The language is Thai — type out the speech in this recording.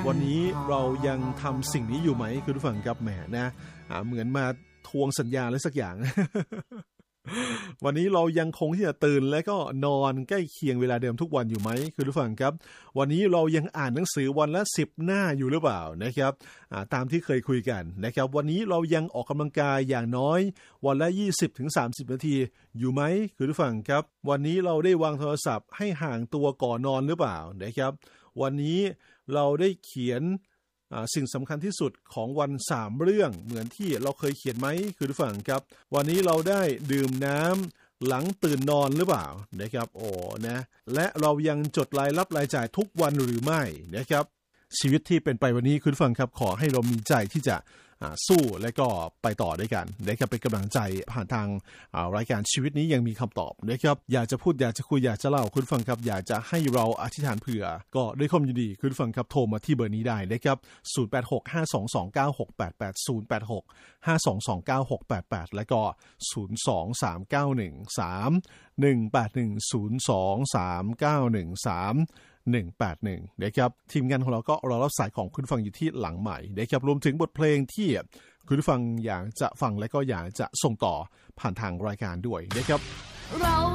วันนี้เรายังทำสิ่งนี้อยู่ไหมคุณผู้ฟังครับแหมนะเหมือนมาทวงสัญญาอะไรสักอย่าง วันนี้เรายังคงที่จะตื่นและก็นอนใกล้เคียงเวลาเดิมทุกวันอยู่ไหมคุณผู้ฟังครับวันนี้เรายังอ่านหนังสือวันละ10หน้าอยู่หรือเปล่านะครับตามที่เคยคุยกันนะครับวันนี้เรายังออกกำลังกายอย่างน้อยวันละ 20-30 นาทีอยู่ไหมคุณผู้ฟังครับวันนี้เราได้วางโทรศัพท์ให้ห่างตัวก่อนนอนหรือเปล่านะครับวันนี้เราได้เขียนสิ่งสำคัญที่สุดของวัน3เรื่องเหมือนที่เราเคยเขียนไหมคุณผู้ฟังครับวันนี้เราได้ดื่มน้ำหลังตื่นนอนหรือเปล่านะครับนะและเรายังจดรายรับรายจ่ายทุกวันหรือไม่นะครับชีวิตที่เป็นไปวันนี้คุณผู้ฟังครับขอให้เรามีใจที่จะสู้และก็ไปต่อด้วยกันนะครับเป็นกำลังใจผ่านทางรายการชีวิตนี้ยังมีคำตอบนะครับอยากจะพูดอยากจะคุยอยากจะเล่าคุณฟังครับอยากจะให้เราอธิษฐานเผื่อก็ด้วยความยินดีคุณฟังครับโทรมาที่เบอร์นี้ได้นะครับ0865229688 และก็023913181 นะครับทีมงานของเราก็รอรับสายของคุณฟังอยู่ที่หลังใหม่นะครับรวมถึงบทเพลงที่คุณฟังอยากจะฟังและก็อยากจะส่งต่อผ่านทางรายการด้วยนะครับ